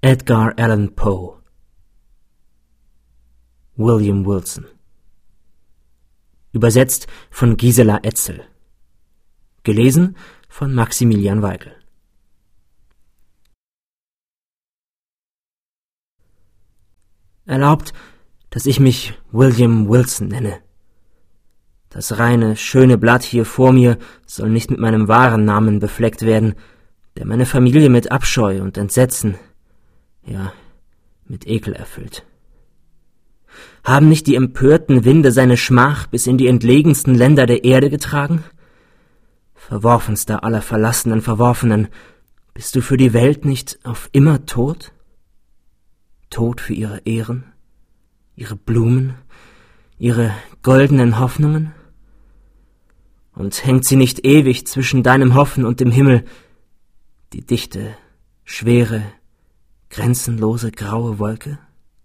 Edgar Allan Poe. William Wilson. Übersetzt von Gisela Etzel. Gelesen von Maximilian Weigel. Erlaubt, dass ich mich William Wilson nenne. Das reine, schöne Blatt hier vor mir soll nicht mit meinem wahren Namen befleckt werden, der meine Familie mit Abscheu und Entsetzen, ja, mit Ekel erfüllt. Haben nicht die empörten Winde seine Schmach bis in die entlegensten Länder der Erde getragen? Verworfenster aller verlassenen Verworfenen, bist du für die Welt nicht auf immer tot? Tot für ihre Ehren, ihre Blumen, ihre goldenen Hoffnungen? Und hängt sie nicht ewig zwischen deinem Hoffen und dem Himmel, die dichte, schwere, grenzenlose graue Wolke?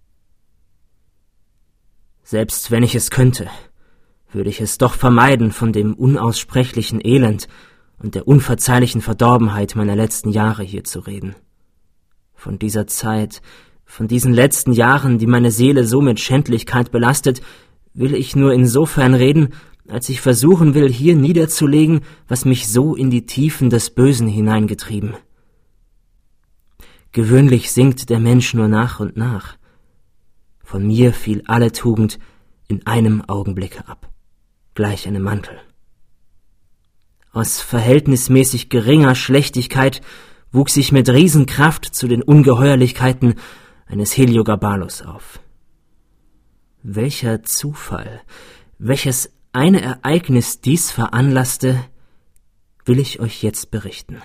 Selbst wenn ich es könnte, würde ich es doch vermeiden, von dem unaussprechlichen Elend und der unverzeihlichen Verdorbenheit meiner letzten Jahre hier zu reden. Von dieser Zeit, von diesen letzten Jahren, die meine Seele so mit Schändlichkeit belastet, will ich nur insofern reden, als ich versuchen will, hier niederzulegen, was mich so in die Tiefen des Bösen hineingetrieben. Gewöhnlich sinkt der Mensch nur nach und nach. Von mir fiel alle Tugend in einem Augenblicke ab, gleich einem Mantel. Aus verhältnismäßig geringer Schlechtigkeit wuchs ich mit Riesenkraft zu den Ungeheuerlichkeiten eines Heliogabalus auf. Welcher Zufall, welches eine Ereignis dies veranlasste, will ich euch jetzt berichten.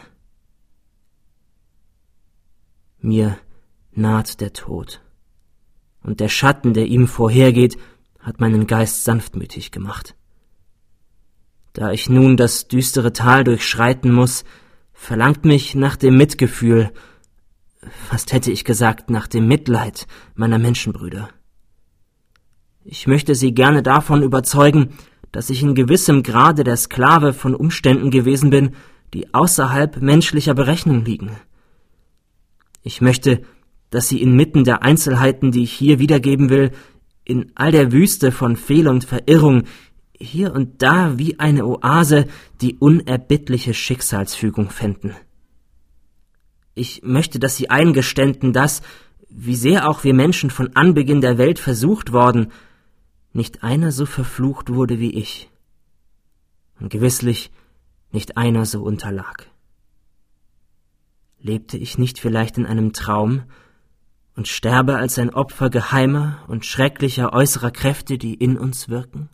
Mir naht der Tod, und der Schatten, der ihm vorhergeht, hat meinen Geist sanftmütig gemacht. Da ich nun das düstere Tal durchschreiten muss, verlangt mich nach dem Mitgefühl, fast hätte ich gesagt, nach dem Mitleid meiner Menschenbrüder. Ich möchte sie gerne davon überzeugen, dass ich in gewissem Grade der Sklave von Umständen gewesen bin, die außerhalb menschlicher Berechnung liegen. Ich möchte, dass sie inmitten der Einzelheiten, die ich hier wiedergeben will, in all der Wüste von Fehl und Verirrung, hier und da wie eine Oase, die unerbittliche Schicksalsfügung fänden. Ich möchte, dass sie eingeständen, dass, wie sehr auch wir Menschen von Anbeginn der Welt versucht worden, nicht einer so verflucht wurde wie ich, und gewisslich nicht einer so unterlag. Lebte ich nicht vielleicht in einem Traum und sterbe als ein Opfer geheimer und schrecklicher äußerer Kräfte, die in uns wirken?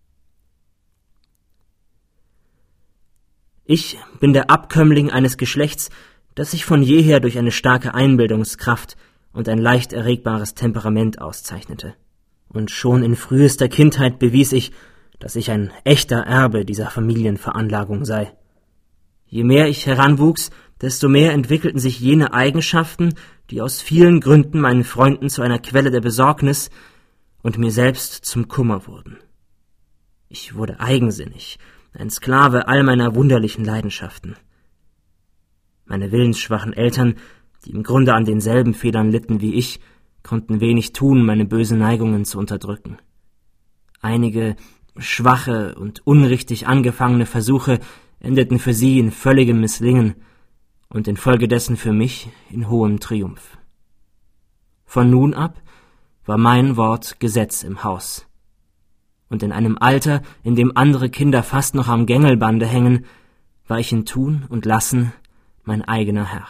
Ich bin der Abkömmling eines Geschlechts, das sich von jeher durch eine starke Einbildungskraft und ein leicht erregbares Temperament auszeichnete. Und schon in frühester Kindheit bewies ich, dass ich ein echter Erbe dieser Familienveranlagung sei. Je mehr ich heranwuchs, desto mehr entwickelten sich jene Eigenschaften, die aus vielen Gründen meinen Freunden zu einer Quelle der Besorgnis und mir selbst zum Kummer wurden. Ich wurde eigensinnig, ein Sklave all meiner wunderlichen Leidenschaften. Meine willensschwachen Eltern, die im Grunde an denselben Fehlern litten wie ich, konnten wenig tun, meine bösen Neigungen zu unterdrücken. Einige schwache und unrichtig angefangene Versuche endeten für sie in völligem Misslingen und infolgedessen für mich in hohem Triumph. Von nun ab war mein Wort Gesetz im Haus, und in einem Alter, in dem andere Kinder fast noch am Gängelbande hängen, war ich in Tun und Lassen mein eigener Herr.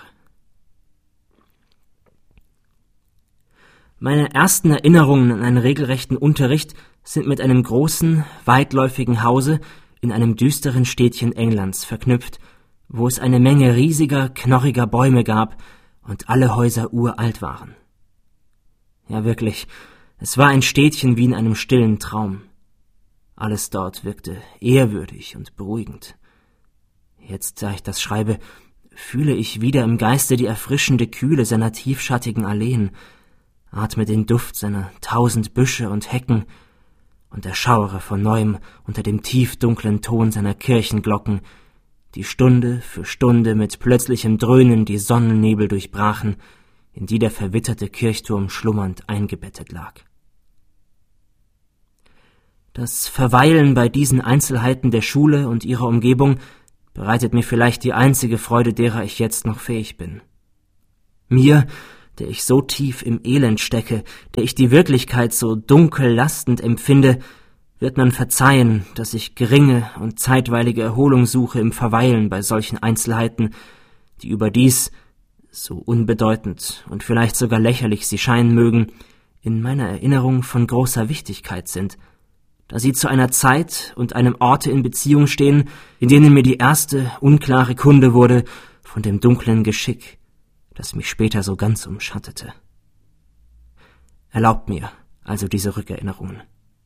Meine ersten Erinnerungen an einen regelrechten Unterricht sind mit einem großen, weitläufigen Hause in einem düsteren Städtchen Englands verknüpft, wo es eine Menge riesiger, knorriger Bäume gab und alle Häuser uralt waren. Ja, wirklich, es war ein Städtchen wie in einem stillen Traum. Alles dort wirkte ehrwürdig und beruhigend. Jetzt, da ich das schreibe, fühle ich wieder im Geiste die erfrischende Kühle seiner tiefschattigen Alleen, atme den Duft seiner 1000 Büsche und Hecken und erschauere von neuem unter dem tiefdunklen Ton seiner Kirchenglocken, die Stunde für Stunde mit plötzlichem Dröhnen die Sonnennebel durchbrachen, in die der verwitterte Kirchturm schlummernd eingebettet lag. Das Verweilen bei diesen Einzelheiten der Schule und ihrer Umgebung bereitet mir vielleicht die einzige Freude, derer ich jetzt noch fähig bin. Mir, der ich so tief im Elend stecke, der ich die Wirklichkeit so dunkel lastend empfinde, wird man verzeihen, dass ich geringe und zeitweilige Erholung suche im Verweilen bei solchen Einzelheiten, die überdies, so unbedeutend und vielleicht sogar lächerlich sie scheinen mögen, in meiner Erinnerung von großer Wichtigkeit sind, da sie zu einer Zeit und einem Orte in Beziehung stehen, in denen mir die erste unklare Kunde wurde von dem dunklen Geschick, das mich später so ganz umschattete. Erlaubt mir also diese Rückerinnerungen.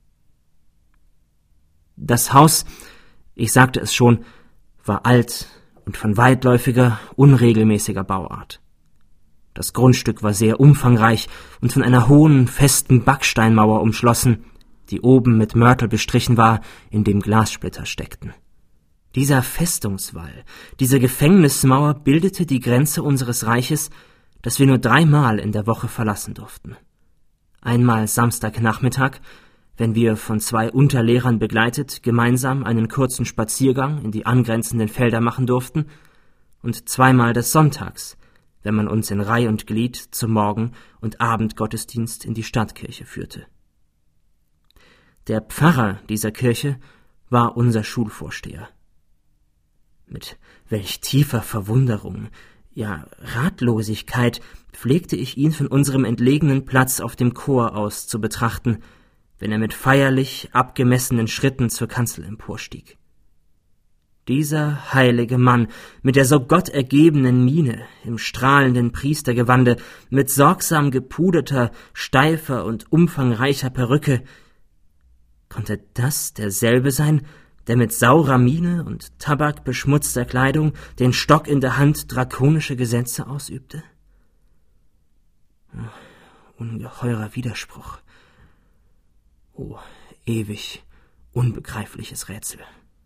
Das Haus, ich sagte es schon, war alt und von weitläufiger, unregelmäßiger Bauart. Das Grundstück war sehr umfangreich und von einer hohen, festen Backsteinmauer umschlossen, die oben mit Mörtel bestrichen war, in dem Glassplitter steckten. Dieser Festungswall, diese Gefängnismauer bildete die Grenze unseres Reiches, das wir nur 3-mal in der Woche verlassen durften. Einmal Samstagnachmittag, wenn wir von 2 Unterlehrern begleitet gemeinsam einen kurzen Spaziergang in die angrenzenden Felder machen durften, und 2-mal des Sonntags, wenn man uns in Reih und Glied zum Morgen- und Abendgottesdienst in die Stadtkirche führte. Der Pfarrer dieser Kirche war unser Schulvorsteher. Mit welch tiefer Verwunderung, ja Ratlosigkeit, pflegte ich ihn von unserem entlegenen Platz auf dem Chor aus zu betrachten, wenn er mit feierlich abgemessenen Schritten zur Kanzel emporstieg. Dieser heilige Mann mit der so gottergebenen Miene, im strahlenden Priestergewande, mit sorgsam gepuderter, steifer und umfangreicher Perücke, konnte das derselbe sein, der mit saurer Miene und tabakbeschmutzter Kleidung, den Stock in der Hand, drakonische Gesetze ausübte? Ungeheurer Widerspruch. Oh, ewig unbegreifliches Rätsel.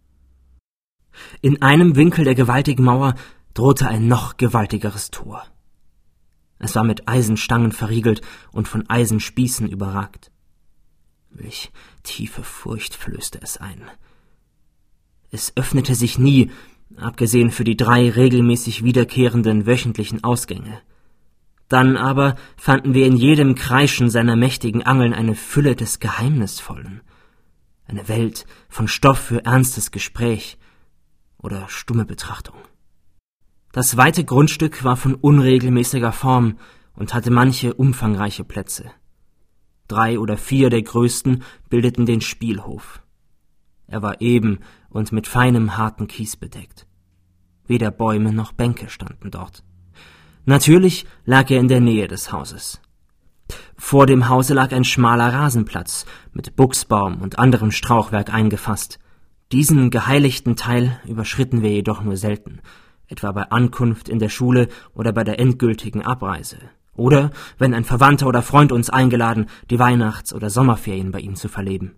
In einem Winkel der gewaltigen Mauer drohte ein noch gewaltigeres Tor. Es war mit Eisenstangen verriegelt und von Eisenspießen überragt. Welch tiefe Furcht flößte es ein. Es öffnete sich nie, abgesehen für die 3 regelmäßig wiederkehrenden wöchentlichen Ausgänge. Dann aber fanden wir in jedem Kreischen seiner mächtigen Angeln eine Fülle des Geheimnisvollen, eine Welt von Stoff für ernstes Gespräch oder stumme Betrachtung. Das weite Grundstück war von unregelmäßiger Form und hatte manche umfangreiche Plätze. 3 oder 4 der größten bildeten den Spielhof. Er war eben und mit feinem, harten Kies bedeckt. Weder Bäume noch Bänke standen dort. Natürlich lag er in der Nähe des Hauses. Vor dem Hause lag ein schmaler Rasenplatz mit Buchsbaum und anderem Strauchwerk eingefasst. Diesen geheiligten Teil überschritten wir jedoch nur selten, etwa bei Ankunft in der Schule oder bei der endgültigen Abreise, oder wenn ein Verwandter oder Freund uns eingeladen, die Weihnachts- oder Sommerferien bei ihm zu verleben.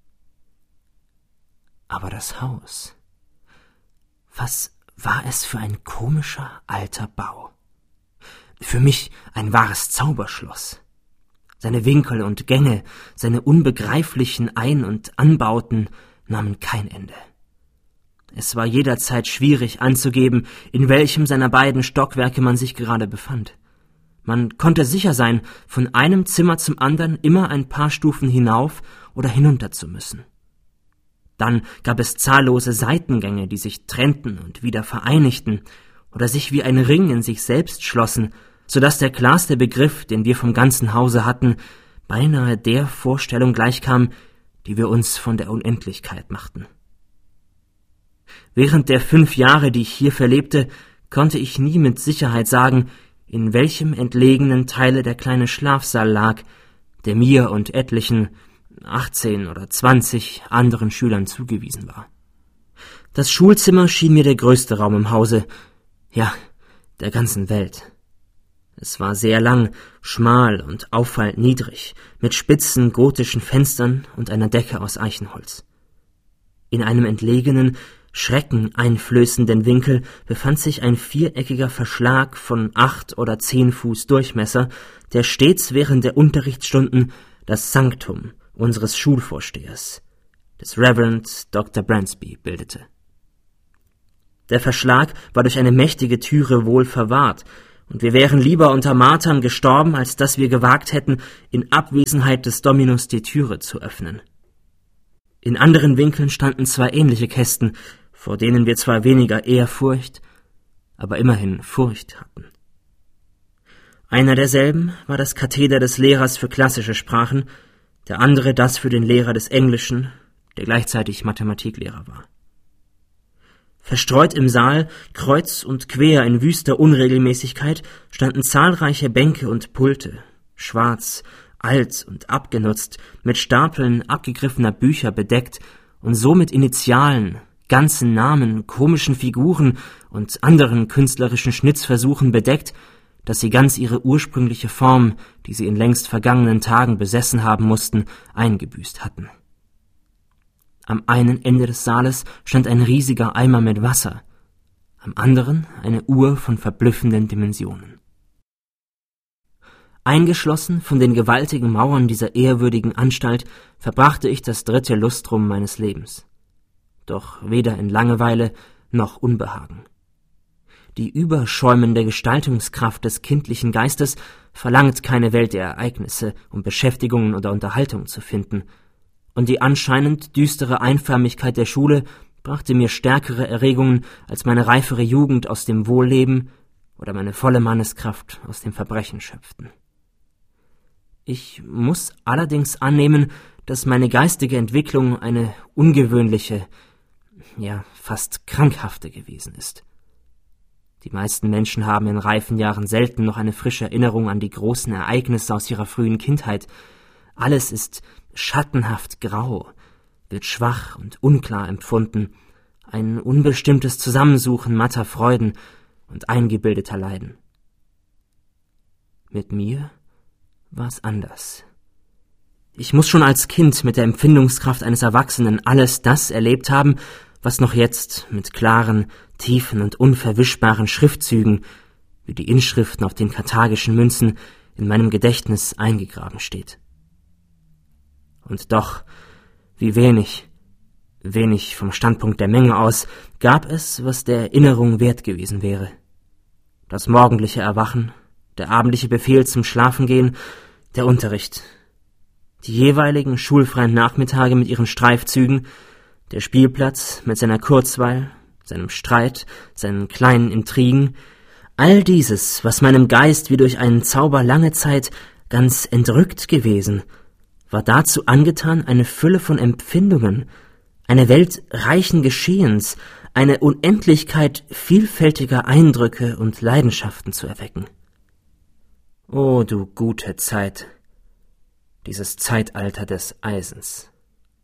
Aber das Haus, was war es für ein komischer alter Bau? Für mich ein wahres Zauberschloss. Seine Winkel und Gänge, seine unbegreiflichen Ein- und Anbauten nahmen kein Ende. Es war jederzeit schwierig anzugeben, in welchem seiner beiden Stockwerke man sich gerade befand. Man konnte sicher sein, von einem Zimmer zum anderen immer ein paar Stufen hinauf oder hinunter zu müssen. Dann gab es zahllose Seitengänge, die sich trennten und wieder vereinigten oder sich wie ein Ring in sich selbst schlossen, so dass der klarste Begriff, den wir vom ganzen Hause hatten, beinahe der Vorstellung gleichkam, die wir uns von der Unendlichkeit machten. Während der 5 Jahre, die ich hier verlebte, konnte ich nie mit Sicherheit sagen, in welchem entlegenen Teile der kleine Schlafsaal lag, der mir und etlichen 18 oder 20 anderen Schülern zugewiesen war. Das Schulzimmer schien mir der größte Raum im Hause, ja, der ganzen Welt. Es war sehr lang, schmal und auffallend niedrig, mit spitzen gotischen Fenstern und einer Decke aus Eichenholz. In einem entlegenen, schreckeneinflößenden Winkel befand sich ein viereckiger Verschlag von 8 oder 10 Fuß Durchmesser, der stets während der Unterrichtsstunden das Sanktum unseres Schulvorstehers, des Reverend Dr. Bransby, bildete. Der Verschlag war durch eine mächtige Türe wohl verwahrt, und wir wären lieber unter Martern gestorben, als dass wir gewagt hätten, in Abwesenheit des Dominus die Türe zu öffnen. In anderen Winkeln standen 2 ähnliche Kästen, vor denen wir zwar weniger Ehrfurcht, aber immerhin Furcht hatten. Einer derselben war das Katheder des Lehrers für klassische Sprachen, der andere das für den Lehrer des Englischen, der gleichzeitig Mathematiklehrer war. Verstreut im Saal, kreuz und quer in wüster Unregelmäßigkeit, standen zahlreiche Bänke und Pulte, schwarz, alt und abgenutzt, mit Stapeln abgegriffener Bücher bedeckt und so mit Initialen, ganzen Namen, komischen Figuren und anderen künstlerischen Schnitzversuchen bedeckt, dass sie ganz ihre ursprüngliche Form, die sie in längst vergangenen Tagen besessen haben mussten, eingebüßt hatten. Am einen Ende des Saales stand ein riesiger Eimer mit Wasser, am anderen eine Uhr von verblüffenden Dimensionen. Eingeschlossen von den gewaltigen Mauern dieser ehrwürdigen Anstalt verbrachte ich das 3. Lustrum meines Lebens, doch weder in Langeweile noch Unbehagen. Die überschäumende Gestaltungskraft des kindlichen Geistes verlangt keine Welt der Ereignisse, um Beschäftigungen oder Unterhaltung zu finden, und die anscheinend düstere Einförmigkeit der Schule brachte mir stärkere Erregungen als meine reifere Jugend aus dem Wohlleben oder meine volle Manneskraft aus dem Verbrechen schöpften. Ich muss allerdings annehmen, dass meine geistige Entwicklung eine ungewöhnliche, ja fast krankhafte gewesen ist. Die meisten Menschen haben in reifen Jahren selten noch eine frische Erinnerung an die großen Ereignisse aus ihrer frühen Kindheit. Alles ist schattenhaft grau, wird schwach und unklar empfunden, ein unbestimmtes Zusammensuchen matter Freuden und eingebildeter Leiden. Mit mir war es anders. Ich muss schon als Kind mit der Empfindungskraft eines Erwachsenen alles das erlebt haben, was noch jetzt mit klaren, tiefen und unverwischbaren Schriftzügen, wie die Inschriften auf den karthagischen Münzen, in meinem Gedächtnis eingegraben steht. Und doch, wie wenig vom Standpunkt der Menge aus, gab es, was der Erinnerung wert gewesen wäre. Das morgendliche Erwachen, der abendliche Befehl zum Schlafengehen, der Unterricht, die jeweiligen schulfreien Nachmittage mit ihren Streifzügen, der Spielplatz mit seiner Kurzweil, seinem Streit, seinen kleinen Intrigen, all dieses, was meinem Geist wie durch einen Zauber lange Zeit ganz entrückt gewesen, war dazu angetan, eine Fülle von Empfindungen, eine Welt reichen Geschehens, eine Unendlichkeit vielfältiger Eindrücke und Leidenschaften zu erwecken. O du gute Zeit, dieses Zeitalter des Eisens.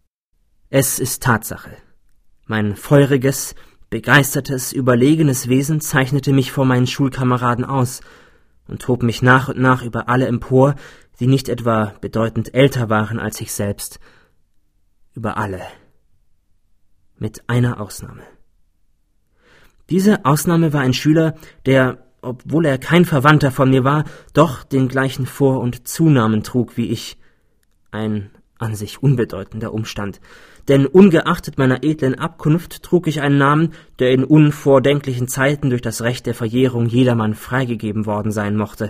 Es ist Tatsache. Mein feuriges, begeistertes, überlegenes Wesen zeichnete mich vor meinen Schulkameraden aus und hob mich nach und nach über alle empor, die nicht etwa bedeutend älter waren als ich selbst. Über alle. Mit einer Ausnahme. Diese Ausnahme war ein Schüler, der, obwohl er kein Verwandter von mir war, doch den gleichen Vor- und Zunamen trug wie ich. Ein an sich unbedeutender Umstand, denn ungeachtet meiner edlen Abkunft trug ich einen Namen, der in unvordenklichen Zeiten durch das Recht der Verjährung jedermann freigegeben worden sein mochte.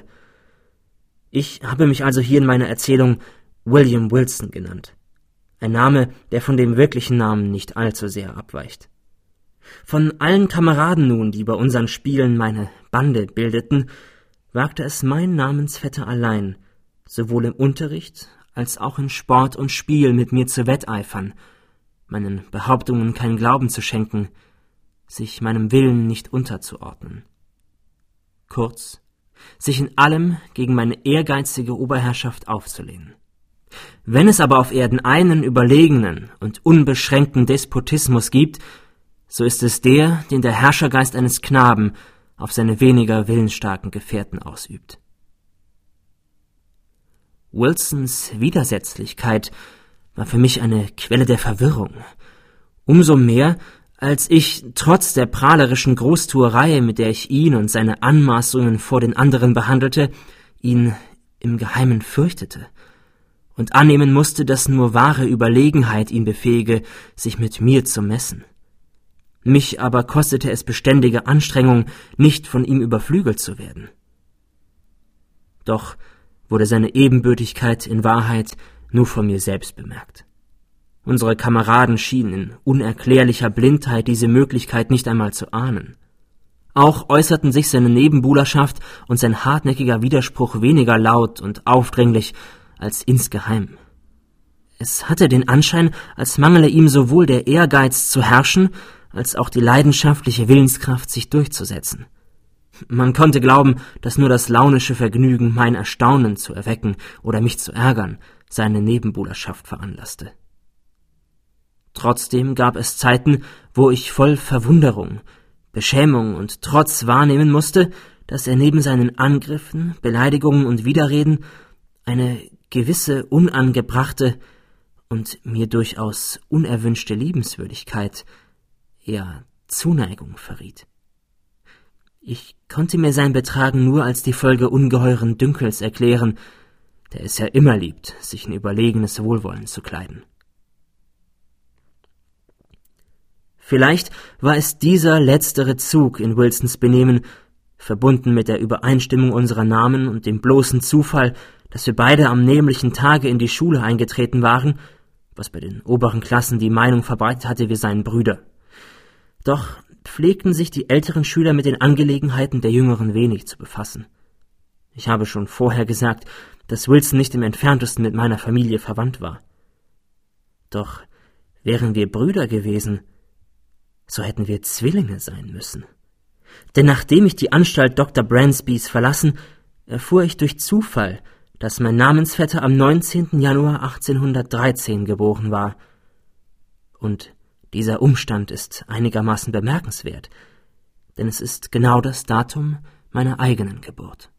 Ich habe mich also hier in meiner Erzählung William Wilson genannt, ein Name, der von dem wirklichen Namen nicht allzu sehr abweicht. Von allen Kameraden nun, die bei unseren Spielen meine Bande bildeten, wagte es mein Namensvetter allein, sowohl im Unterricht als auch in Sport und Spiel mit mir zu wetteifern, meinen Behauptungen keinen Glauben zu schenken, sich meinem Willen nicht unterzuordnen. Kurz, sich in allem gegen meine ehrgeizige Oberherrschaft aufzulehnen. Wenn es aber auf Erden einen überlegenen und unbeschränkten Despotismus gibt, so ist es der, den der Herrschergeist eines Knaben auf seine weniger willensstarken Gefährten ausübt. Wilsons Widersetzlichkeit war für mich eine Quelle der Verwirrung, umso mehr, Als ich, trotz der prahlerischen Großtuerei, mit der ich ihn und seine Anmaßungen vor den anderen behandelte, ihn im Geheimen fürchtete und annehmen musste, dass nur wahre Überlegenheit ihn befähige, sich mit mir zu messen. Mich aber kostete es beständige Anstrengung, nicht von ihm überflügelt zu werden. Doch wurde seine Ebenbürtigkeit in Wahrheit nur von mir selbst bemerkt. Unsere Kameraden schienen in unerklärlicher Blindheit diese Möglichkeit nicht einmal zu ahnen. Auch äußerten sich seine Nebenbuhlerschaft und sein hartnäckiger Widerspruch weniger laut und aufdringlich als insgeheim. Es hatte den Anschein, als mangele ihm sowohl der Ehrgeiz zu herrschen, als auch die leidenschaftliche Willenskraft, sich durchzusetzen. Man konnte glauben, dass nur das launische Vergnügen, mein Erstaunen zu erwecken oder mich zu ärgern, seine Nebenbuhlerschaft veranlasste. Trotzdem gab es Zeiten, wo ich voll Verwunderung, Beschämung und Trotz wahrnehmen musste, dass er neben seinen Angriffen, Beleidigungen und Widerreden eine gewisse unangebrachte und mir durchaus unerwünschte Liebenswürdigkeit, ja Zuneigung verriet. Ich konnte mir sein Betragen nur als die Folge ungeheuren Dünkels erklären, der es ja immer liebt, sich in überlegenes Wohlwollen zu kleiden. Vielleicht war es dieser letztere Zug in Wilsons Benehmen, verbunden mit der Übereinstimmung unserer Namen und dem bloßen Zufall, dass wir beide am nämlichen Tage in die Schule eingetreten waren, was bei den oberen Klassen die Meinung verbreitet hatte, wir seien Brüder. Doch pflegten sich die älteren Schüler mit den Angelegenheiten der Jüngeren wenig zu befassen. Ich habe schon vorher gesagt, dass Wilson nicht im entferntesten mit meiner Familie verwandt war. Doch wären wir Brüder gewesen, so hätten wir Zwillinge sein müssen. Denn nachdem ich die Anstalt Dr. Bransbys verlassen, erfuhr ich durch Zufall, dass mein Namensvetter am 19. Januar 1813 geboren war. Und dieser Umstand ist einigermaßen bemerkenswert, denn es ist genau das Datum meiner eigenen Geburt.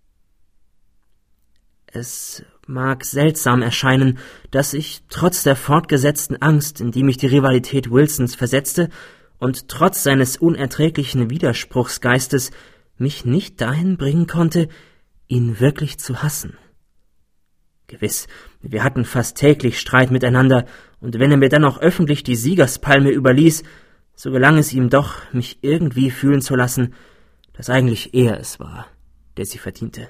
Es mag seltsam erscheinen, dass ich trotz der fortgesetzten Angst, in die mich die Rivalität Wilsons versetzte, und trotz seines unerträglichen Widerspruchsgeistes mich nicht dahin bringen konnte, ihn wirklich zu hassen. Gewiss, wir hatten fast täglich Streit miteinander, und wenn er mir dann auch öffentlich die Siegerspalme überließ, so gelang es ihm doch, mich irgendwie fühlen zu lassen, dass eigentlich er es war, der sie verdiente.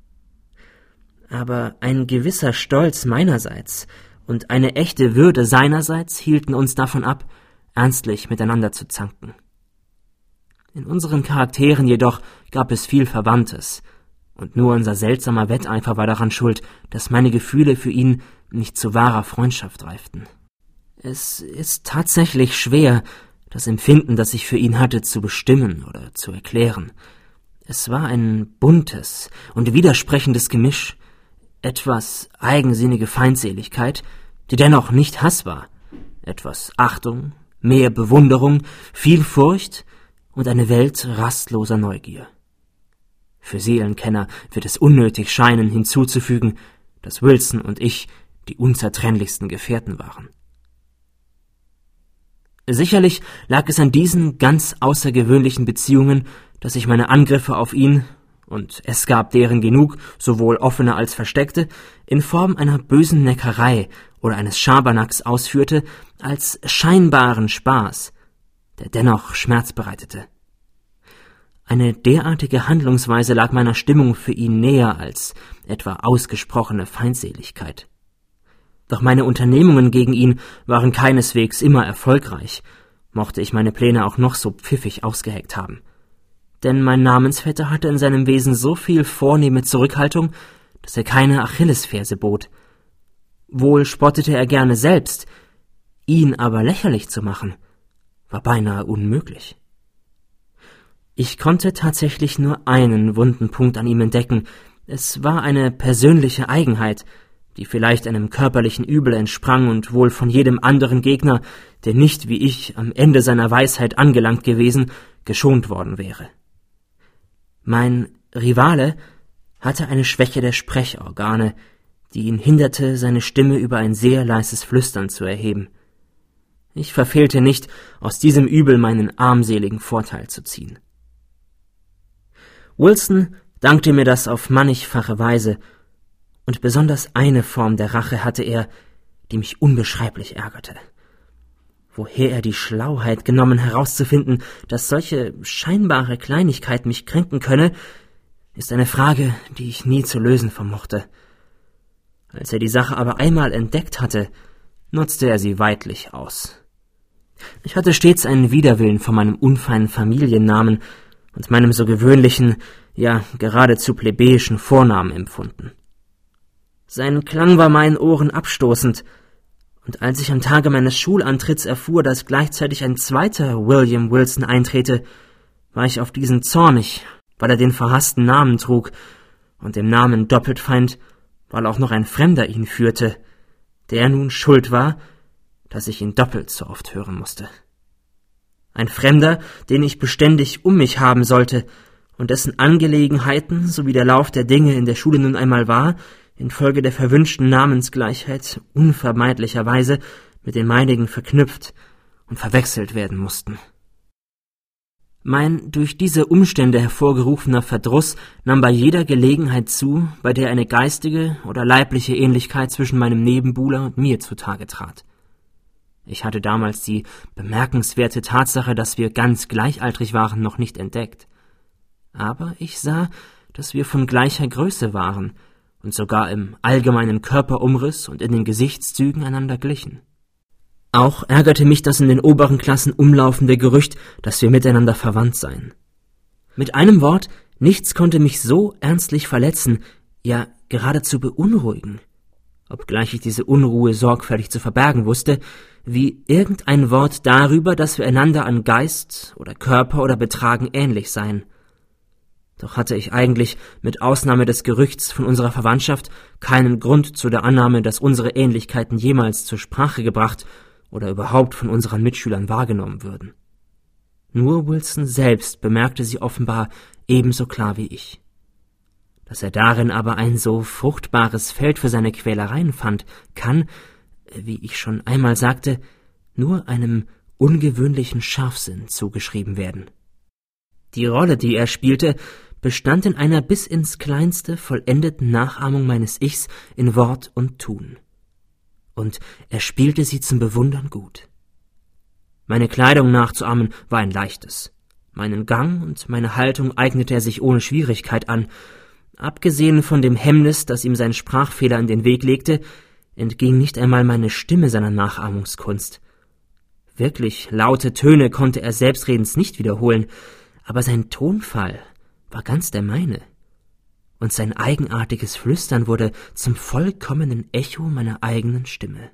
Aber ein gewisser Stolz meinerseits und eine echte Würde seinerseits hielten uns davon ab, ernstlich miteinander zu zanken. In unseren Charakteren jedoch gab es viel Verwandtes, und nur unser seltsamer Wetteifer war daran schuld, dass meine Gefühle für ihn nicht zu wahrer Freundschaft reiften. Es ist tatsächlich schwer, das Empfinden, das ich für ihn hatte, zu bestimmen oder zu erklären. Es war ein buntes und widersprechendes Gemisch, etwas eigensinnige Feindseligkeit, die dennoch nicht Hass war, etwas Achtung, mehr Bewunderung, viel Furcht und eine Welt rastloser Neugier. Für Seelenkenner wird es unnötig scheinen, hinzuzufügen, dass Wilson und ich die unzertrennlichsten Gefährten waren. Sicherlich lag es an diesen ganz außergewöhnlichen Beziehungen, dass ich meine Angriffe auf ihn, und es gab deren genug, sowohl offene als versteckte, in Form einer bösen Neckerei oder eines Schabernacks ausführte, als scheinbaren Spaß, der dennoch Schmerz bereitete. Eine derartige Handlungsweise lag meiner Stimmung für ihn näher als etwa ausgesprochene Feindseligkeit. Doch meine Unternehmungen gegen ihn waren keineswegs immer erfolgreich, mochte ich meine Pläne auch noch so pfiffig ausgeheckt haben. Denn mein Namensvetter hatte in seinem Wesen so viel vornehme Zurückhaltung, dass er keine Achillesferse bot. Wohl spottete er gerne selbst, ihn aber lächerlich zu machen, war beinahe unmöglich. Ich konnte tatsächlich nur einen wunden Punkt an ihm entdecken. Es war eine persönliche Eigenheit, die vielleicht einem körperlichen Übel entsprang und wohl von jedem anderen Gegner, der nicht wie ich am Ende seiner Weisheit angelangt gewesen, geschont worden wäre. Mein Rivale hatte eine Schwäche der Sprechorgane, die ihn hinderte, seine Stimme über ein sehr leises Flüstern zu erheben. Ich verfehlte nicht, aus diesem Übel meinen armseligen Vorteil zu ziehen. Wilson dankte mir das auf mannigfache Weise, und besonders eine Form der Rache hatte er, die mich unbeschreiblich ärgerte. Woher er die Schlauheit genommen, herauszufinden, dass solche scheinbare Kleinigkeit mich kränken könne, ist eine Frage, die ich nie zu lösen vermochte. Als er die Sache aber einmal entdeckt hatte, nutzte er sie weidlich aus. Ich hatte stets einen Widerwillen vor meinem unfeinen Familiennamen und meinem so gewöhnlichen, ja geradezu plebejischen Vornamen empfunden. Sein Klang war meinen Ohren abstoßend, und als ich am Tage meines Schulantritts erfuhr, dass gleichzeitig ein zweiter William Wilson eintrete, war ich auf diesen zornig, weil er den verhassten Namen trug und dem Namen doppelt feind, weil auch noch ein Fremder ihn führte, der nun schuld war, dass ich ihn doppelt so oft hören musste. Ein Fremder, den ich beständig um mich haben sollte und dessen Angelegenheiten, so wie der Lauf der Dinge in der Schule nun einmal war, infolge der verwünschten Namensgleichheit unvermeidlicherweise mit den meinigen verknüpft und verwechselt werden mussten. Mein durch diese Umstände hervorgerufener Verdruss nahm bei jeder Gelegenheit zu, bei der eine geistige oder leibliche Ähnlichkeit zwischen meinem Nebenbuhler und mir zutage trat. Ich hatte damals die bemerkenswerte Tatsache, dass wir ganz gleichaltrig waren, noch nicht entdeckt. Aber ich sah, dass wir von gleicher Größe waren und sogar im allgemeinen Körperumriss und in den Gesichtszügen einander glichen. Auch ärgerte mich das in den oberen Klassen umlaufende Gerücht, dass wir miteinander verwandt seien. Mit einem Wort, nichts konnte mich so ernstlich verletzen, ja geradezu beunruhigen, obgleich ich diese Unruhe sorgfältig zu verbergen wusste, wie irgendein Wort darüber, dass wir einander an Geist oder Körper oder Betragen ähnlich seien. Doch hatte ich eigentlich, mit Ausnahme des Gerüchts von unserer Verwandtschaft, keinen Grund zu der Annahme, dass unsere Ähnlichkeiten jemals zur Sprache gebracht oder überhaupt von unseren Mitschülern wahrgenommen würden. Nur Wilson selbst bemerkte sie offenbar ebenso klar wie ich. Dass er darin aber ein so fruchtbares Feld für seine Quälereien fand, kann, wie ich schon einmal sagte, nur einem ungewöhnlichen Scharfsinn zugeschrieben werden. Die Rolle, die er spielte, bestand in einer bis ins Kleinste vollendeten Nachahmung meines Ichs in Wort und Tun. Und er spielte sie zum Bewundern gut. Meine Kleidung nachzuahmen war ein leichtes. Meinen Gang und meine Haltung eignete er sich ohne Schwierigkeit an. Abgesehen von dem Hemmnis, das ihm sein Sprachfehler in den Weg legte, entging nicht einmal meine Stimme seiner Nachahmungskunst. Wirklich laute Töne konnte er selbstredends nicht wiederholen, aber sein Tonfall war ganz der meine, und sein eigenartiges Flüstern wurde zum vollkommenen Echo meiner eigenen Stimme.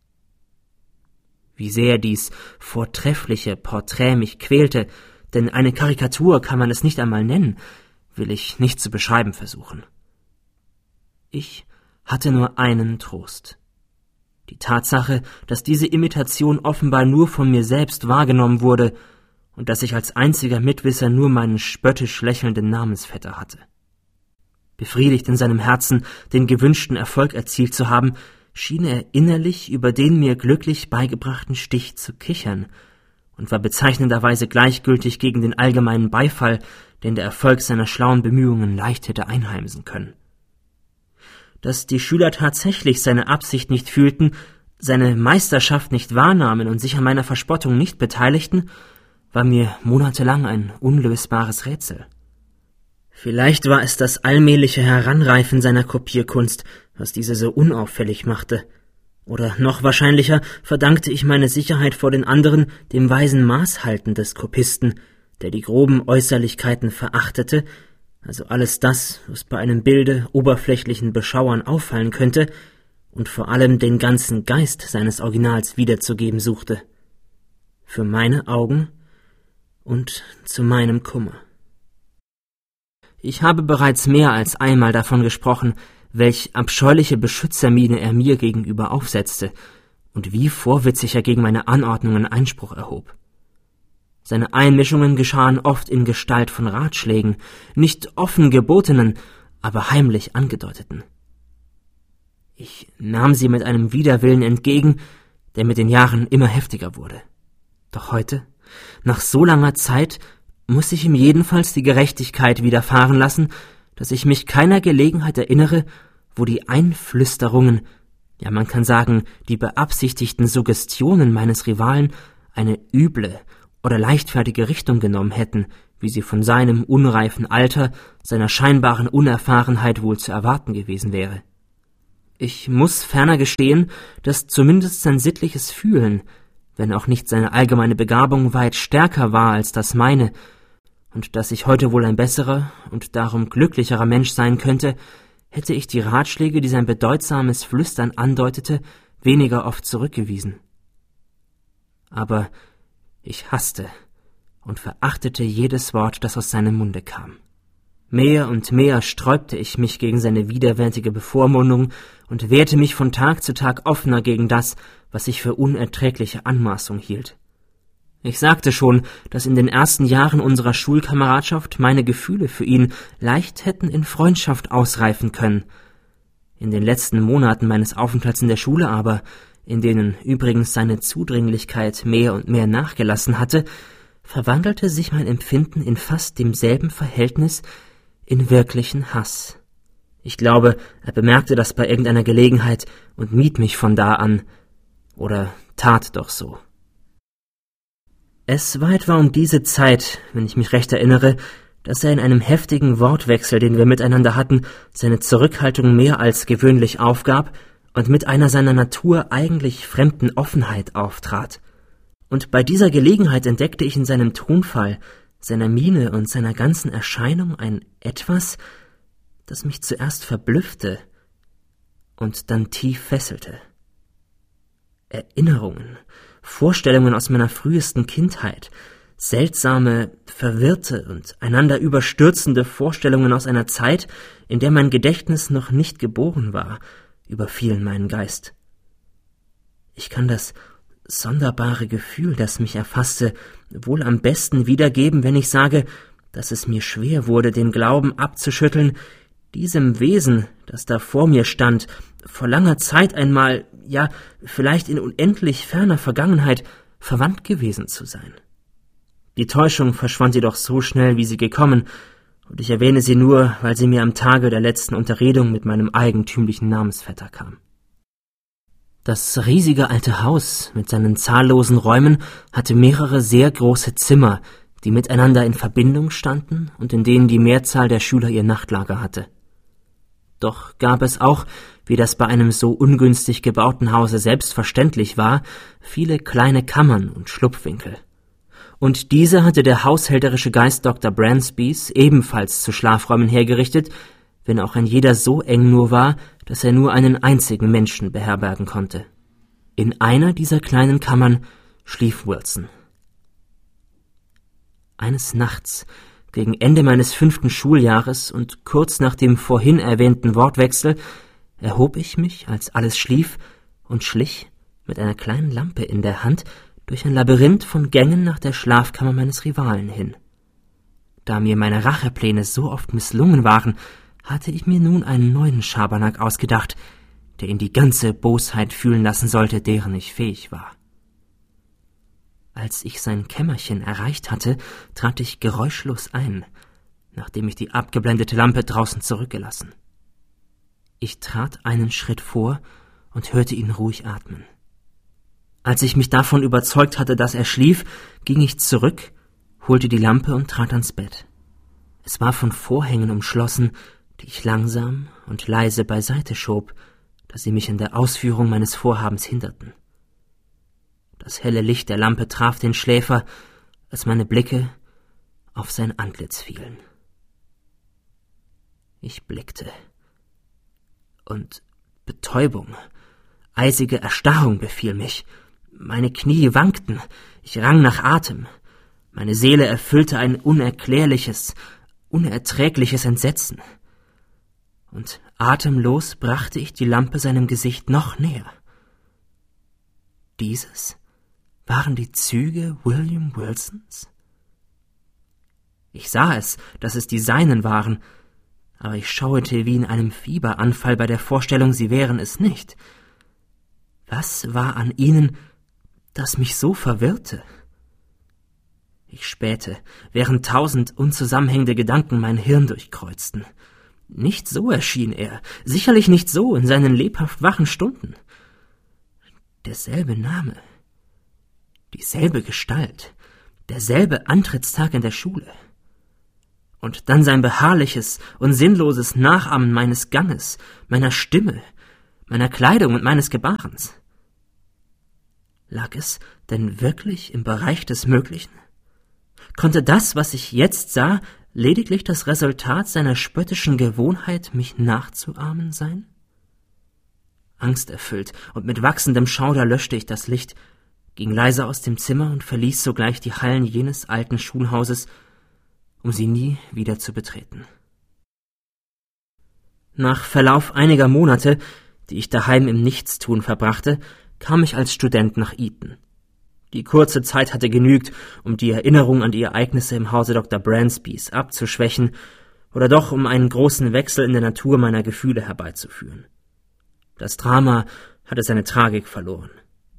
Wie sehr dies vortreffliche Porträt mich quälte, denn eine Karikatur kann man es nicht einmal nennen, will ich nicht zu beschreiben versuchen. Ich hatte nur einen Trost. Die Tatsache, dass diese Imitation offenbar nur von mir selbst wahrgenommen wurde und dass ich als einziger Mitwisser nur meinen spöttisch lächelnden Namensvetter hatte. Befriedigt in seinem Herzen, den gewünschten Erfolg erzielt zu haben, schien er innerlich über den mir glücklich beigebrachten Stich zu kichern und war bezeichnenderweise gleichgültig gegen den allgemeinen Beifall, den der Erfolg seiner schlauen Bemühungen leicht hätte einheimsen können. Dass die Schüler tatsächlich seine Absicht nicht fühlten, seine Meisterschaft nicht wahrnahmen und sich an meiner Verspottung nicht beteiligten, war mir monatelang ein unlösbares Rätsel. Vielleicht war es das allmähliche Heranreifen seiner Kopierkunst, was diese so unauffällig machte. Oder noch wahrscheinlicher verdankte ich meine Sicherheit vor den anderen dem weisen Maßhalten des Kopisten, der die groben Äußerlichkeiten verachtete, also alles das, was bei einem Bilde oberflächlichen Beschauern auffallen könnte, und vor allem den ganzen Geist seines Originals wiederzugeben suchte. Für meine Augen und zu meinem Kummer. Ich habe bereits mehr als einmal davon gesprochen, welch abscheuliche Beschützermiene er mir gegenüber aufsetzte und wie vorwitzig er gegen meine Anordnungen Einspruch erhob. Seine Einmischungen geschahen oft in Gestalt von Ratschlägen, nicht offen gebotenen, aber heimlich angedeuteten. Ich nahm sie mit einem Widerwillen entgegen, der mit den Jahren immer heftiger wurde. Doch heute, nach so langer Zeit, muss ich ihm jedenfalls die Gerechtigkeit widerfahren lassen, dass ich mich keiner Gelegenheit erinnere, wo die Einflüsterungen, ja man kann sagen, die beabsichtigten Suggestionen meines Rivalen eine üble oder leichtfertige Richtung genommen hätten, wie sie von seinem unreifen Alter, seiner scheinbaren Unerfahrenheit wohl zu erwarten gewesen wäre. Ich muss ferner gestehen, dass zumindest sein sittliches Fühlen, wenn auch nicht seine allgemeine Begabung, weit stärker war als das meine, und dass ich heute wohl ein besserer und darum glücklicherer Mensch sein könnte, hätte ich die Ratschläge, die sein bedeutsames Flüstern andeutete, weniger oft zurückgewiesen. Aber ich hasste und verachtete jedes Wort, das aus seinem Munde kam. Mehr und mehr sträubte ich mich gegen seine widerwärtige Bevormundung und wehrte mich von Tag zu Tag offener gegen das, was ich für unerträgliche Anmaßung hielt. Ich sagte schon, dass in den ersten Jahren unserer Schulkameradschaft meine Gefühle für ihn leicht hätten in Freundschaft ausreifen können. In den letzten Monaten meines Aufenthalts in der Schule aber, in denen übrigens seine Zudringlichkeit mehr und mehr nachgelassen hatte, verwandelte sich mein Empfinden in fast demselben Verhältnis in wirklichen Hass. Ich glaube, er bemerkte das bei irgendeiner Gelegenheit und mied mich von da an, oder tat doch so. Es war etwa um diese Zeit, wenn ich mich recht erinnere, dass er in einem heftigen Wortwechsel, den wir miteinander hatten, seine Zurückhaltung mehr als gewöhnlich aufgab und mit einer seiner Natur eigentlich fremden Offenheit auftrat. Und bei dieser Gelegenheit entdeckte ich in seinem Tonfall, seiner Miene und seiner ganzen Erscheinung ein Etwas, das mich zuerst verblüffte und dann tief fesselte. Erinnerungen, Vorstellungen aus meiner frühesten Kindheit, seltsame, verwirrte und einander überstürzende Vorstellungen aus einer Zeit, in der mein Gedächtnis noch nicht geboren war, überfielen meinen Geist. Ich kann das sonderbare Gefühl, das mich erfasste, wohl am besten wiedergeben, wenn ich sage, dass es mir schwer wurde, den Glauben abzuschütteln, diesem Wesen, das da vor mir stand, vor langer Zeit einmal, ja, vielleicht in unendlich ferner Vergangenheit, verwandt gewesen zu sein. Die Täuschung verschwand jedoch so schnell, wie sie gekommen, und ich erwähne sie nur, weil sie mir am Tage der letzten Unterredung mit meinem eigentümlichen Namensvetter kam. Das riesige alte Haus mit seinen zahllosen Räumen hatte mehrere sehr große Zimmer, die miteinander in Verbindung standen und in denen die Mehrzahl der Schüler ihr Nachtlager hatte. Doch gab es auch, wie das bei einem so ungünstig gebauten Hause selbstverständlich war, viele kleine Kammern und Schlupfwinkel. Und diese hatte der haushälterische Geist Dr. Bransbys ebenfalls zu Schlafräumen hergerichtet, wenn auch ein jeder so eng nur war, dass er nur einen einzigen Menschen beherbergen konnte. In einer dieser kleinen Kammern schlief Wilson. Eines Nachts, gegen Ende meines 5. Schuljahres und kurz nach dem vorhin erwähnten Wortwechsel, erhob ich mich, als alles schlief, und schlich, mit einer kleinen Lampe in der Hand, durch ein Labyrinth von Gängen nach der Schlafkammer meines Rivalen hin. Da mir meine Rachepläne so oft misslungen waren, hatte ich mir nun einen neuen Schabernack ausgedacht, der ihn die ganze Bosheit fühlen lassen sollte, deren ich fähig war. Als ich sein Kämmerchen erreicht hatte, trat ich geräuschlos ein, nachdem ich die abgeblendete Lampe draußen zurückgelassen. Ich trat einen Schritt vor und hörte ihn ruhig atmen. Als ich mich davon überzeugt hatte, dass er schlief, ging ich zurück, holte die Lampe und trat ans Bett. Es war von Vorhängen umschlossen, die ich langsam und leise beiseite schob, da sie mich in der Ausführung meines Vorhabens hinderten. Das helle Licht der Lampe traf den Schläfer, als meine Blicke auf sein Antlitz fielen. Ich blickte, und Betäubung, eisige Erstarrung befiel mich. Meine Knie wankten, ich rang nach Atem. Meine Seele erfüllte ein unerklärliches, unerträgliches Entsetzen. Und atemlos brachte ich die Lampe seinem Gesicht noch näher. Dieses waren die Züge William Wilsons? Ich sah es, dass es die seinen waren, aber ich schauerte wie in einem Fieberanfall bei der Vorstellung, sie wären es nicht. Was war an ihnen, das mich so verwirrte? Ich spähte, während 1000 unzusammenhängende Gedanken mein Hirn durchkreuzten. Nicht so erschien er, sicherlich nicht so in seinen lebhaft wachen Stunden. Derselbe Name, dieselbe Gestalt, derselbe Antrittstag in der Schule. Und dann sein beharrliches und sinnloses Nachahmen meines Ganges, meiner Stimme, meiner Kleidung und meines Gebarens. Lag es denn wirklich im Bereich des Möglichen? Konnte das, was ich jetzt sah, lediglich das Resultat seiner spöttischen Gewohnheit, mich nachzuahmen sein? Angsterfüllt und mit wachsendem Schauder löschte ich das Licht, ging leise aus dem Zimmer und verließ sogleich die Hallen jenes alten Schulhauses, um sie nie wieder zu betreten. Nach Verlauf einiger Monate, die ich daheim im Nichtstun verbrachte, kam ich als Student nach Eton. Die kurze Zeit hatte genügt, um die Erinnerung an die Ereignisse im Hause Dr. Bransbys abzuschwächen oder doch um einen großen Wechsel in der Natur meiner Gefühle herbeizuführen. Das Drama hatte seine Tragik verloren.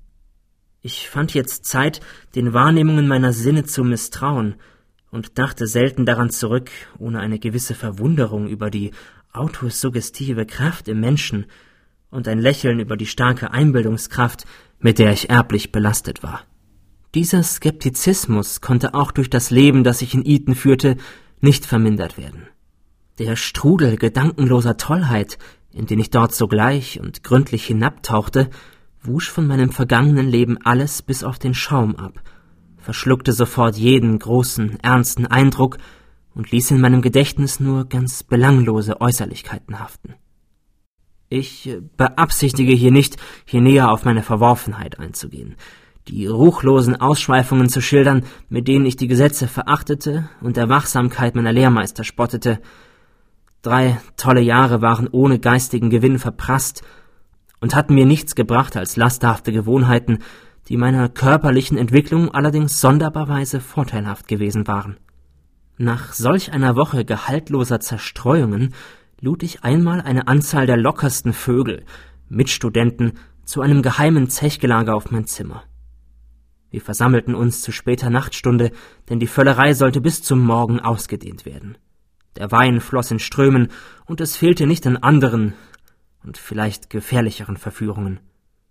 Ich fand jetzt Zeit, den Wahrnehmungen meiner Sinne zu misstrauen und dachte selten daran zurück, ohne eine gewisse Verwunderung über die autosuggestive Kraft im Menschen und ein Lächeln über die starke Einbildungskraft, mit der ich erblich belastet war. Dieser Skeptizismus konnte auch durch das Leben, das ich in Eton führte, nicht vermindert werden. Der Strudel gedankenloser Tollheit, in den ich dort sogleich und gründlich hinabtauchte, wusch von meinem vergangenen Leben alles bis auf den Schaum ab, verschluckte sofort jeden großen, ernsten Eindruck und ließ in meinem Gedächtnis nur ganz belanglose Äußerlichkeiten haften. Ich beabsichtige hier nicht, hier näher auf meine Verworfenheit einzugehen, die ruchlosen Ausschweifungen zu schildern, mit denen ich die Gesetze verachtete und der Wachsamkeit meiner Lehrmeister spottete. 3 tolle Jahre waren ohne geistigen Gewinn verprasst und hatten mir nichts gebracht als lasterhafte Gewohnheiten, die meiner körperlichen Entwicklung allerdings sonderbarweise vorteilhaft gewesen waren. Nach solch einer Woche gehaltloser Zerstreuungen lud ich einmal eine Anzahl der lockersten Vögel, Mitstudenten, zu einem geheimen Zechgelager auf mein Zimmer. Wir versammelten uns zu später Nachtstunde, denn die Völlerei sollte bis zum Morgen ausgedehnt werden. Der Wein floss in Strömen, und es fehlte nicht an anderen und vielleicht gefährlicheren Verführungen.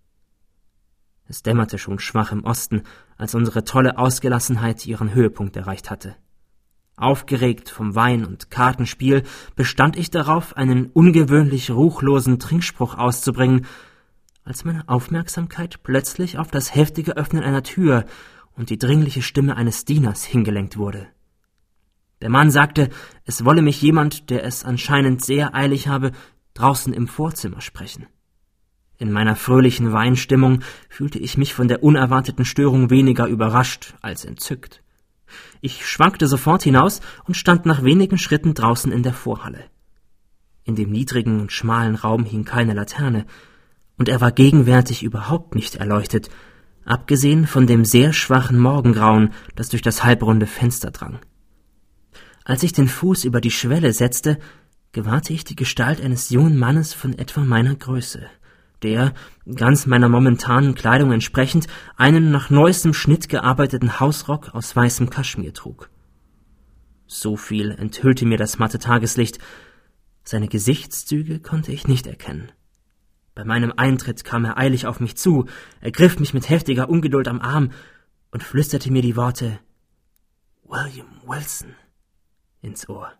Es dämmerte schon schwach im Osten, als unsere tolle Ausgelassenheit ihren Höhepunkt erreicht hatte. Aufgeregt vom Wein und Kartenspiel bestand ich darauf, einen ungewöhnlich ruchlosen Trinkspruch auszubringen, als meine Aufmerksamkeit plötzlich auf das heftige Öffnen einer Tür und die dringliche Stimme eines Dieners hingelenkt wurde. Der Mann sagte, es wolle mich jemand, der es anscheinend sehr eilig habe, draußen im Vorzimmer sprechen. In meiner fröhlichen Weinstimmung fühlte ich mich von der unerwarteten Störung weniger überrascht als entzückt. Ich schwankte sofort hinaus und stand nach wenigen Schritten draußen in der Vorhalle. In dem niedrigen und schmalen Raum hing keine Laterne, und er war gegenwärtig überhaupt nicht erleuchtet, abgesehen von dem sehr schwachen Morgengrauen, das durch das halbrunde Fenster drang. Als ich den Fuß über die Schwelle setzte, gewahrte ich die Gestalt eines jungen Mannes von etwa meiner Größe, der, ganz meiner momentanen Kleidung entsprechend, einen nach neuestem Schnitt gearbeiteten Hausrock aus weißem Kaschmir trug. So viel enthüllte mir das matte Tageslicht, seine Gesichtszüge konnte ich nicht erkennen. Bei meinem Eintritt kam er eilig auf mich zu, ergriff mich mit heftiger Ungeduld am Arm und flüsterte mir die Worte »William Wilson« ins Ohr.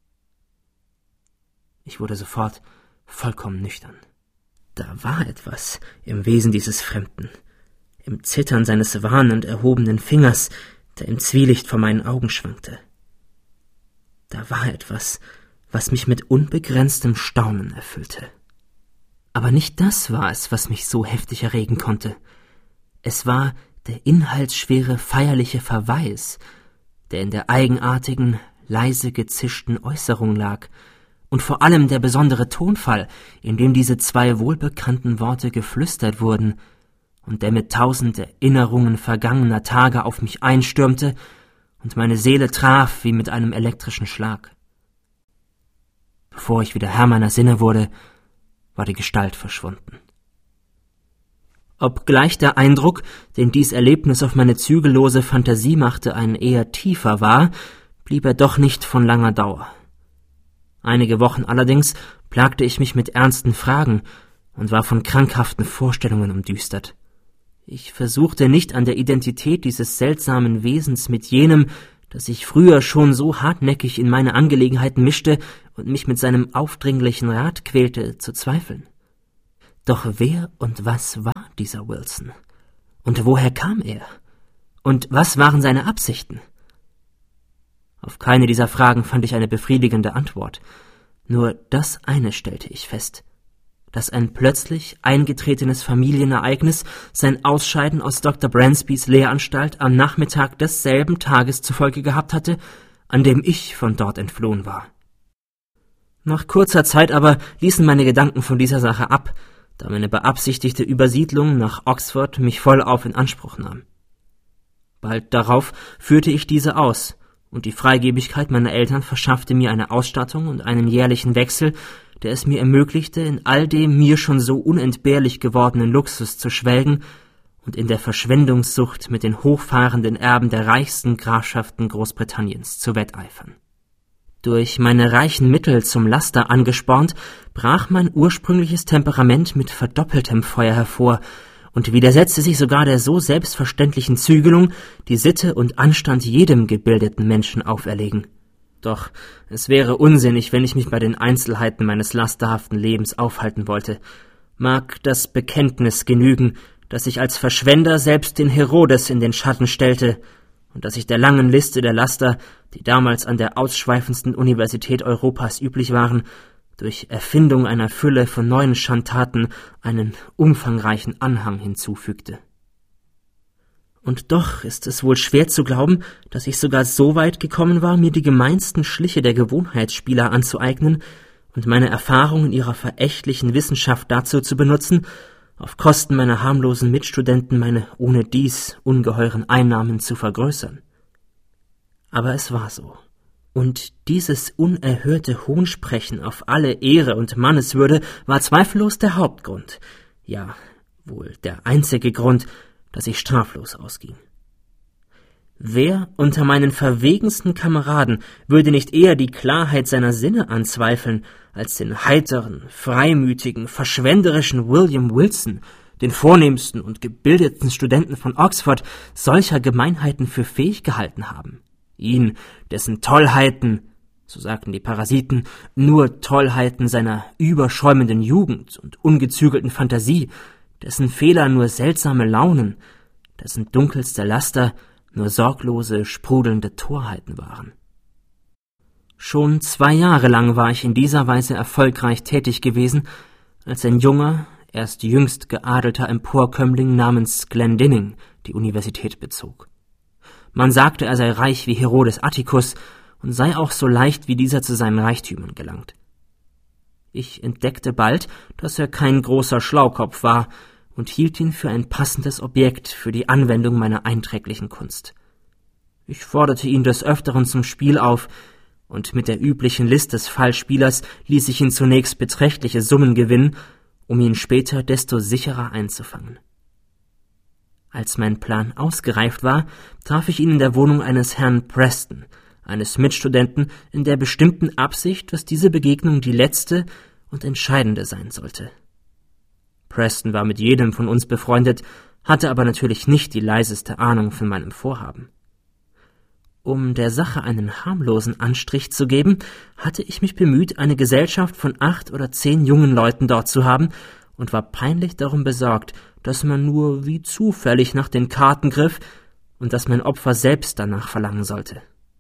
Ich wurde sofort vollkommen nüchtern. Da war etwas im Wesen dieses Fremden, im Zittern seines warnend erhobenen Fingers, der im Zwielicht vor meinen Augen schwankte. Da war etwas, was mich mit unbegrenztem Staunen erfüllte. Aber nicht das war es, was mich so heftig erregen konnte. Es war der inhaltsschwere feierliche Verweis, der in der eigenartigen, leise gezischten Äußerung lag, und vor allem der besondere Tonfall, in dem diese 2 wohlbekannten Worte geflüstert wurden und der mit 1000 Erinnerungen vergangener Tage auf mich einstürmte und meine Seele traf wie mit einem elektrischen Schlag. Bevor ich wieder Herr meiner Sinne wurde, war die Gestalt verschwunden. Obgleich der Eindruck, den dies Erlebnis auf meine zügellose Fantasie machte, ein eher tiefer war, blieb er doch nicht von langer Dauer. Einige Wochen allerdings plagte ich mich mit ernsten Fragen und war von krankhaften Vorstellungen umdüstert. Ich versuchte nicht an der Identität dieses seltsamen Wesens mit jenem, das sich früher schon so hartnäckig in meine Angelegenheiten mischte und mich mit seinem aufdringlichen Rat quälte, zu zweifeln. Doch wer und was war dieser Wilson? Und woher kam er? Und was waren seine Absichten? Auf keine dieser Fragen fand ich eine befriedigende Antwort. Nur das eine stellte ich fest: dass ein plötzlich eingetretenes Familienereignis sein Ausscheiden aus Dr. Bransbys Lehranstalt am Nachmittag desselben Tages zur Folge gehabt hatte, an dem ich von dort entflohen war. Nach kurzer Zeit aber ließen meine Gedanken von dieser Sache ab, da meine beabsichtigte Übersiedlung nach Oxford mich vollauf in Anspruch nahm. Bald darauf führte ich diese aus, und die Freigebigkeit meiner Eltern verschaffte mir eine Ausstattung und einen jährlichen Wechsel, der es mir ermöglichte, in all dem mir schon so unentbehrlich gewordenen Luxus zu schwelgen und in der Verschwendungssucht mit den hochfahrenden Erben der reichsten Grafschaften Großbritanniens zu wetteifern. Durch meine reichen Mittel zum Laster angespornt, brach mein ursprüngliches Temperament mit verdoppeltem Feuer hervor und widersetzte sich sogar der so selbstverständlichen Zügelung, die Sitte und Anstand jedem gebildeten Menschen auferlegen. Doch es wäre unsinnig, wenn ich mich bei den Einzelheiten meines lasterhaften Lebens aufhalten wollte. Mag das Bekenntnis genügen, dass ich als Verschwender selbst den Herodes in den Schatten stellte und dass ich der langen Liste der Laster, die damals an der ausschweifendsten Universität Europas üblich waren, durch Erfindung einer Fülle von neuen Schandtaten einen umfangreichen Anhang hinzufügte. Und doch ist es wohl schwer zu glauben, dass ich sogar so weit gekommen war, mir die gemeinsten Schliche der Gewohnheitsspieler anzueignen und meine Erfahrung in ihrer verächtlichen Wissenschaft dazu zu benutzen, auf Kosten meiner harmlosen Mitstudenten meine ohnedies ungeheuren Einnahmen zu vergrößern. Aber es war so. Und dieses unerhörte Hohnsprechen auf alle Ehre und Manneswürde war zweifellos der Hauptgrund, ja, wohl der einzige Grund, dass ich straflos ausging. Wer unter meinen verwegensten Kameraden würde nicht eher die Klarheit seiner Sinne anzweifeln, als den heiteren, freimütigen, verschwenderischen William Wilson, den vornehmsten und gebildetsten Studenten von Oxford, solcher Gemeinheiten für fähig gehalten haben? Ihn, dessen Tollheiten, so sagten die Parasiten, nur Tollheiten seiner überschäumenden Jugend und ungezügelten Fantasie, dessen Fehler nur seltsame Launen, dessen dunkelste Laster nur sorglose, sprudelnde Torheiten waren. Schon 2 Jahre lang war ich in dieser Weise erfolgreich tätig gewesen, als ein junger, erst jüngst geadelter Emporkömmling namens Glendinning die Universität bezog. Man sagte, er sei reich wie Herodes Atticus und sei auch so leicht wie dieser zu seinen Reichtümern gelangt. Ich entdeckte bald, dass er kein großer Schlaukopf war und hielt ihn für ein passendes Objekt für die Anwendung meiner einträglichen Kunst. Ich forderte ihn des Öfteren zum Spiel auf, und mit der üblichen List des Fallspielers ließ ich ihn zunächst beträchtliche Summen gewinnen, um ihn später desto sicherer einzufangen. Als mein Plan ausgereift war, traf ich ihn in der Wohnung eines Herrn Preston, eines Mitstudenten, in der bestimmten Absicht, dass diese Begegnung die letzte und entscheidende sein sollte. Preston war mit jedem von uns befreundet, hatte aber natürlich nicht die leiseste Ahnung von meinem Vorhaben. Um der Sache einen harmlosen Anstrich zu geben, hatte ich mich bemüht, eine Gesellschaft von 8 oder 10 jungen Leuten dort zu haben und war peinlich darum besorgt, dass man nur wie zufällig nach den Karten griff und dass mein Opfer selbst danach verlangen sollte.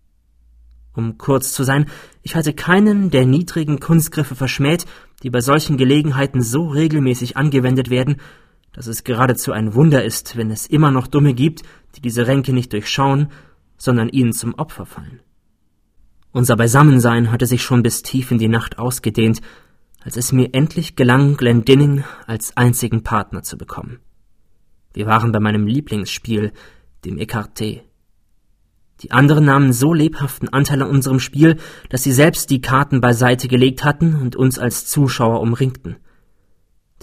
Um kurz zu sein, ich hatte keinen der niedrigen Kunstgriffe verschmäht, die bei solchen Gelegenheiten so regelmäßig angewendet werden, dass es geradezu ein Wunder ist, wenn es immer noch Dumme gibt, die diese Ränke nicht durchschauen, sondern ihnen zum Opfer fallen. Unser Beisammensein hatte sich schon bis tief in die Nacht ausgedehnt, als es mir endlich gelang, Glendinning als einzigen Partner zu bekommen. Wir waren bei meinem Lieblingsspiel, dem Écarté. Die anderen nahmen so lebhaften Anteil an unserem Spiel, dass sie selbst die Karten beiseite gelegt hatten und uns als Zuschauer umringten.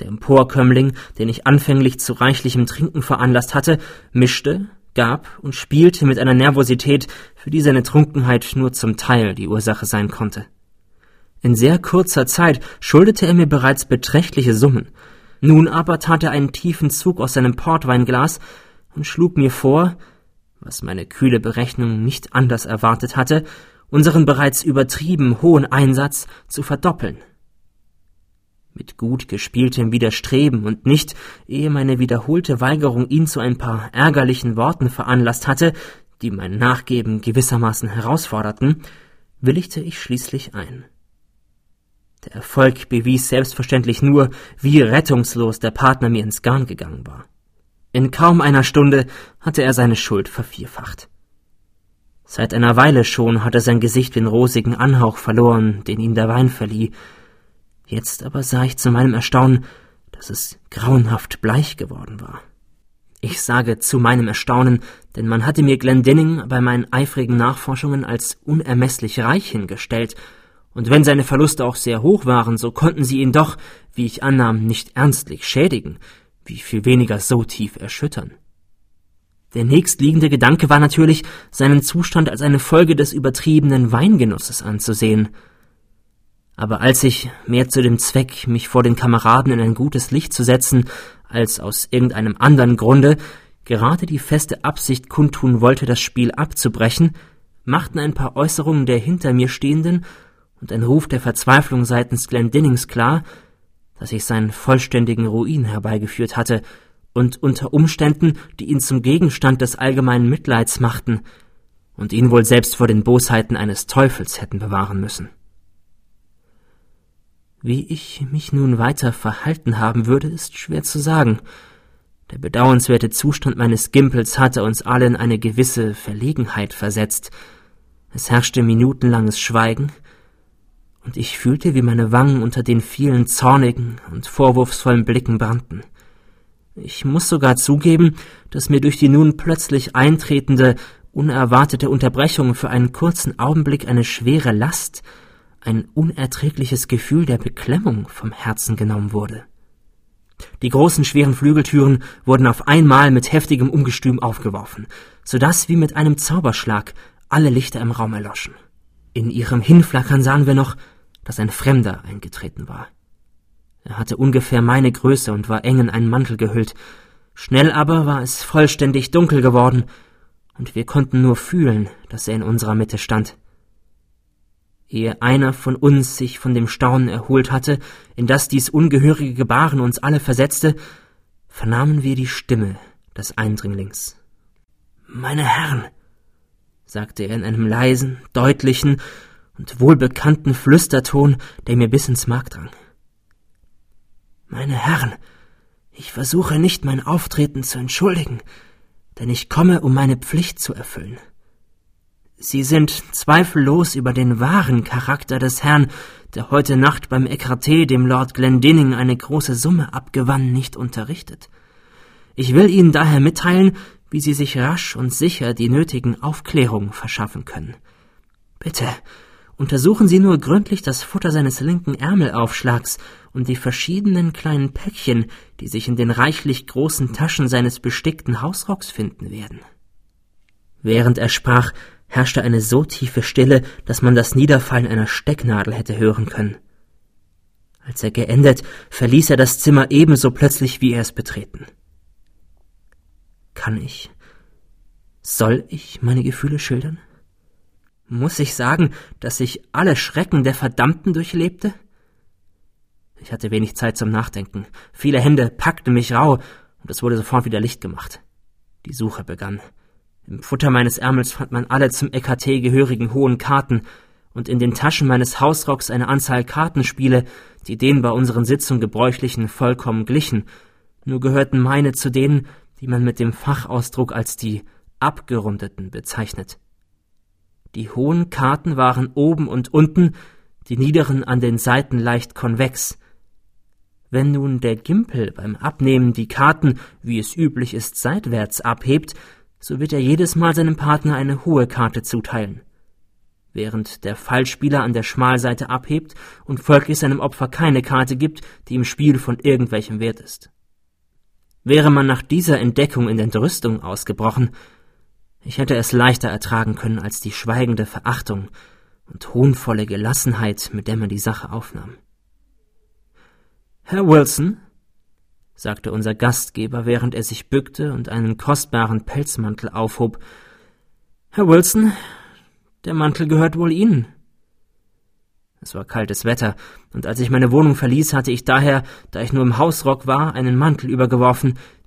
Der Emporkömmling, den ich anfänglich zu reichlichem Trinken veranlasst hatte, mischte, gab und spielte mit einer Nervosität, für die seine Trunkenheit nur zum Teil die Ursache sein konnte. In sehr kurzer Zeit schuldete er mir bereits beträchtliche Summen. Nun aber tat er einen tiefen Zug aus seinem Portweinglas und schlug mir vor, was meine kühle Berechnung nicht anders erwartet hatte, unseren bereits übertrieben hohen Einsatz zu verdoppeln. Mit gut gespieltem Widerstreben und nicht, ehe meine wiederholte Weigerung ihn zu ein paar ärgerlichen Worten veranlasst hatte, die mein Nachgeben gewissermaßen herausforderten, willigte ich schließlich ein. Der Erfolg bewies selbstverständlich nur, wie rettungslos der Partner mir ins Garn gegangen war. In kaum einer Stunde hatte er seine Schuld vervierfacht. Seit einer Weile schon hatte sein Gesicht den rosigen Anhauch verloren, den ihm der Wein verlieh. Jetzt aber sah ich zu meinem Erstaunen, dass es grauenhaft bleich geworden war. Ich sage zu meinem Erstaunen, denn man hatte mir Glendinning bei meinen eifrigen Nachforschungen als unermesslich reich hingestellt, und wenn seine Verluste auch sehr hoch waren, so konnten sie ihn doch, wie ich annahm, nicht ernstlich schädigen, wie viel weniger so tief erschüttern. Der nächstliegende Gedanke war natürlich, seinen Zustand als eine Folge des übertriebenen Weingenusses anzusehen. Aber als ich, mehr zu dem Zweck, mich vor den Kameraden in ein gutes Licht zu setzen, als aus irgendeinem anderen Grunde, gerade die feste Absicht kundtun wollte, das Spiel abzubrechen, machten ein paar Äußerungen der hinter mir Stehenden und ein Ruf der Verzweiflung seitens Glendinnings klar, dass ich seinen vollständigen Ruin herbeigeführt hatte und unter Umständen, die ihn zum Gegenstand des allgemeinen Mitleids machten und ihn wohl selbst vor den Bosheiten eines Teufels hätten bewahren müssen. Wie ich mich nun weiter verhalten haben würde, ist schwer zu sagen. Der bedauernswerte Zustand meines Gimpels hatte uns alle in eine gewisse Verlegenheit versetzt. Es herrschte minutenlanges Schweigen, und ich fühlte, wie meine Wangen unter den vielen zornigen und vorwurfsvollen Blicken brannten. Ich muss sogar zugeben, dass mir durch die nun plötzlich eintretende, unerwartete Unterbrechung für einen kurzen Augenblick eine schwere Last, ein unerträgliches Gefühl der Beklemmung vom Herzen genommen wurde. Die großen schweren Flügeltüren wurden auf einmal mit heftigem Ungestüm aufgeworfen, so dass wie mit einem Zauberschlag alle Lichter im Raum erloschen. In ihrem Hinflackern sahen wir noch, dass ein Fremder eingetreten war. Er hatte ungefähr meine Größe und war eng in einen Mantel gehüllt. Schnell aber war es vollständig dunkel geworden, und wir konnten nur fühlen, dass er in unserer Mitte stand. Ehe einer von uns sich von dem Staunen erholt hatte, in das dies ungehörige Gebaren uns alle versetzte, vernahmen wir die Stimme des Eindringlings. »Meine Herren«, sagte er in einem leisen, deutlichen und wohlbekannten Flüsterton, der mir bis ins Mark drang. »Meine Herren, ich versuche nicht, mein Auftreten zu entschuldigen, denn ich komme, um meine Pflicht zu erfüllen. Sie sind zweifellos über den wahren Charakter des Herrn, der heute Nacht beim Écarté dem Lord Glendinning eine große Summe abgewann, nicht unterrichtet. Ich will Ihnen daher mitteilen, wie Sie sich rasch und sicher die nötigen Aufklärungen verschaffen können. Bitte, untersuchen Sie nur gründlich das Futter seines linken Ärmelaufschlags und die verschiedenen kleinen Päckchen, die sich in den reichlich großen Taschen seines bestickten Hausrocks finden werden.« Während er sprach, herrschte eine so tiefe Stille, dass man das Niederfallen einer Stecknadel hätte hören können. Als er geendet, verließ er das Zimmer ebenso plötzlich, wie er es betreten. Soll ich meine Gefühle schildern? Muss ich sagen, dass ich alle Schrecken der Verdammten durchlebte? Ich hatte wenig Zeit zum Nachdenken. Viele Hände packten mich rau, und es wurde sofort wieder Licht gemacht. Die Suche begann. Im Futter meines Ärmels fand man alle zum Écarté gehörigen hohen Karten und in den Taschen meines Hausrocks eine Anzahl Kartenspiele, die den bei unseren Sitzungen gebräuchlichen vollkommen glichen, nur gehörten meine zu denen, die man mit dem Fachausdruck als die Abgerundeten bezeichnet. Die hohen Karten waren oben und unten, die niederen an den Seiten leicht konvex. Wenn nun der Gimpel beim Abnehmen die Karten, wie es üblich ist, seitwärts abhebt, so wird er jedes Mal seinem Partner eine hohe Karte zuteilen. während der Fallspieler an der Schmalseite abhebt und folglich seinem Opfer keine Karte gibt, die im Spiel von irgendwelchem Wert ist. Wäre man nach dieser Entdeckung in Entrüstung ausgebrochen, ich hätte es leichter ertragen können als die schweigende Verachtung und hohnvolle Gelassenheit, mit der man die Sache aufnahm. »Herr Wilson«, sagte unser Gastgeber, während er sich bückte und einen kostbaren Pelzmantel aufhob, »Herr Wilson, der Mantel gehört wohl Ihnen.« Es war kaltes Wetter, und als ich meine Wohnung verließ, hatte ich daher, da ich nur im Hausrock war, einen Mantel übergeworfen,